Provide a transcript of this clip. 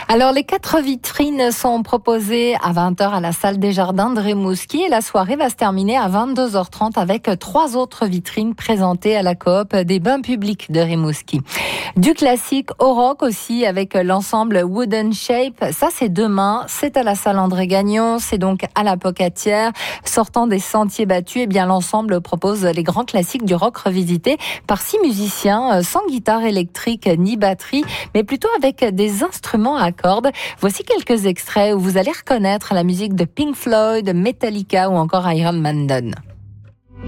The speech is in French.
Alors, les 4 vitrines sont proposées à 20h à la salle des Jardins de Rimouski et la soirée va se terminer à 22h30 avec 3 autres vitrines présentées à la coop des bains publics de Rimouski. Du classique au rock aussi avec l'ensemble Wooden Shape. Ça, c'est demain. C'est à la salle André Gagnon. C'est donc à la Pocatière. Sortant des sentiers battus, eh bien, l'ensemble propose les grands classiques du rock revisités par 6 musiciens sans guitare électrique ni batterie, mais plutôt avec des instruments à cordes. Voici quelques extraits où vous allez reconnaître la musique de Pink Floyd, Metallica ou encore Iron Maiden.